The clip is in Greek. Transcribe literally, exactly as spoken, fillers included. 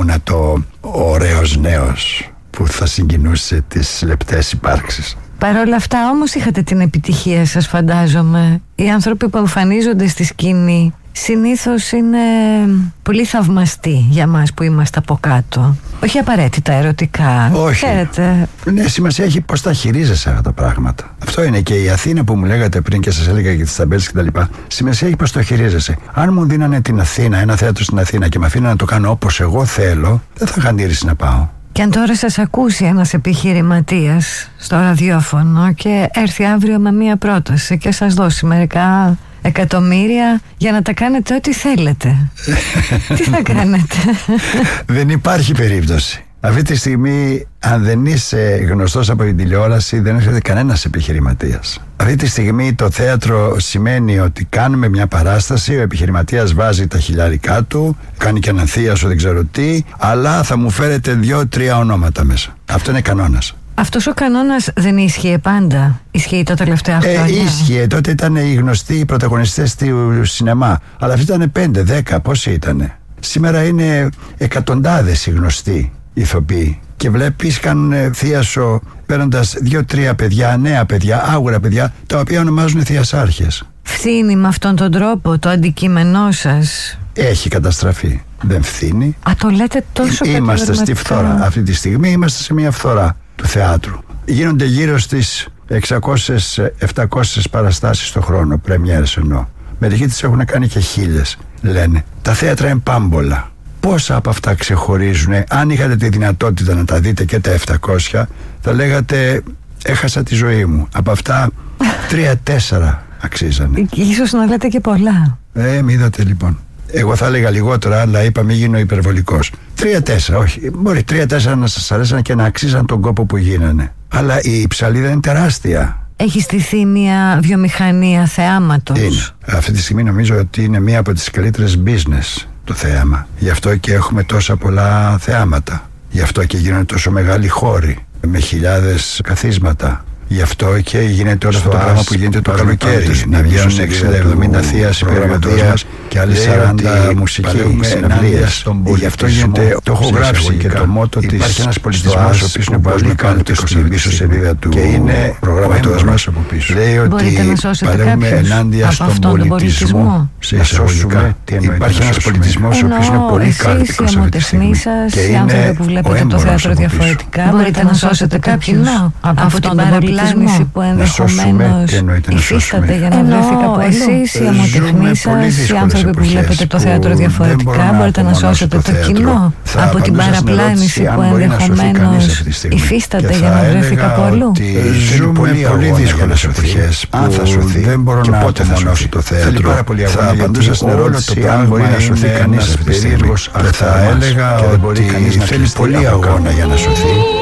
ήμουν το ωραίος νέος που θα συγκινούσε τις λεπτές υπάρξεις. Παρ' όλα αυτά όμως είχατε την επιτυχία σας, φαντάζομαι. Οι άνθρωποι που εμφανίζονται στη σκηνή συνήθως είναι πολύ θαυμαστοί για μας που είμαστε από κάτω. Όχι απαραίτητα ερωτικά. Όχι. Ξέρετε. Ναι, σημασία έχει πώς τα χειρίζεσαι αυτά τα πράγματα. Αυτό είναι και η Αθήνα που μου λέγατε πριν και σας έλεγα για τις ταμπέλες κτλ. Σημασία έχει πώς το χειρίζεσαι. Αν μου δίνανε την Αθήνα, ένα θέατρο στην Αθήνα και με αφήνανε να το κάνω όπως εγώ θέλω, δεν θα είχα αντίρρηση να πάω. Και αν τώρα σας ακούσει ένας επιχειρηματίας στο ραδιόφωνο και έρθει αύριο με μία πρόταση και σας δώσει μερικά εκατομμύρια για να τα κάνετε ό,τι θέλετε, τι θα κάνετε? Δεν υπάρχει περίπτωση. Αυτή τη στιγμή, αν δεν είσαι γνωστός από την τηλεόραση, δεν έρχεται κανένας επιχειρηματίας. Αυτή τη στιγμή το θέατρο σημαίνει ότι κάνουμε μια παράσταση, ο επιχειρηματίας βάζει τα χιλιάρικά του, κάνει και έναν θείασο, δεν ξέρω τι, αλλά θα μου φέρετε δύο-τρία ονόματα μέσα. Αυτό είναι κανόνας. Αυτός ο κανόνας δεν ίσχυε πάντα? Ισχύει τα τελευταία χρόνια? Ε, ίσχυε. Τότε ήταν οι γνωστοί πρωταγωνιστές του σινεμά. Αλλά αυτοί ήταν πέντε, δέκα, πόσοι ήτανε? Σήμερα είναι εκατοντάδες οι γνωστοί ηθοποιοί. Και βλέπεις κάνουν θείασο παίρνοντας δύο-τρία παιδιά, νέα παιδιά, άγουρα παιδιά, τα οποία ονομάζουν θειασάρχες. Φθήνει με αυτόν τον τρόπο το αντικείμενό σας? Έχει καταστραφεί. Δεν φθήνει. Α, το λέτε τόσο Είμαστε κατηγορηματικά. στη φθορά. Αυτή τη στιγμή είμαστε σε μια φθορά του θεάτρου. Γίνονται γύρω στις εξακόσιες με επτακόσιες παραστάσεις το χρόνο, πρεμιέρες εννοώ. Μερικοί τις έχουν κάνει και χίλιες, λένε. Τα θέατρα είναι πάμπολα. Πόσα από αυτά ξεχωρίζουν? Αν είχατε τη δυνατότητα να τα δείτε και τα επτακόσια, θα λέγατε έχασα τη ζωή μου. Από αυτά τρία-τέσσερα αξίζανε. Ίσως να λέτε και πολλά. Ε, μη είδατε λοιπόν. Εγώ θα έλεγα λιγότερα, αλλά είπα μην γίνω υπερβολικός. Τρία-τέσσερα, όχι. Μπορεί τρία-τέσσερα να σας αρέσαν και να αξίζαν τον κόπο που γίνανε. Αλλά η ψαλίδα είναι τεράστια. Έχει στηθεί μια βιομηχανία θεάματος. Είναι. Αυτή τη στιγμή νομίζω ότι είναι μία από τις καλύτερες business το θέαμα. Γι' αυτό και έχουμε τόσα πολλά θεάματα. Γι' αυτό και γίνονται τόσο μεγάλοι χώροι με χιλιάδες καθίσματα. Γι' αυτό και γίνεται όλο αυτό το πράγμα που γίνεται το καλοκαίρι. Να βγαίνουν εξήντα εβδομήντα θεία περιοδία και άλλες σαράντα μουσική συναυλίες. Γι' αυτό γίνεται, το έχω γράψει και το μότο της. Υπάρχει ένας πολιτισμός ο οποίος είναι πολύ καλύτερος στην ιστοσελίδα του προγράμματος μας. Λέει ότι παλεύουμε ενάντια στον πολιτισμό. Σε σώσουμε. Υπάρχει ένας πολιτισμός ο οποίος είναι πολύ καλύτερος αυτή τη στιγμή. Και είναι ο έμπορος διαφορετικά. Μπορείτε να σώσετε κάποιον από τον παραπλάνηση που ενδεχομένως υφίσταται για να βρεθεί κάπου αλλού. Εσείς, οι αιμοτεχνείς σας, οι άνθρωποι που βλέπετε το θέατρο διαφορετικά, μπορείτε να σώσετε το κοινό από την παραπλάνηση που ενδεχομένως υφίσταται για να βρεθεί κάπου αλλού. Ζούμε πολύ δύσκολες εποχές. Αν θα σωθεί, δεν μπορώ να απομονώσω το θέατρο. Θα απαντούσα στην ερώτηση αν μπορεί να σωθεί κανείς περίεργος. Θα έλεγα ότι θέλει πολύ αγώνα για να σωθεί.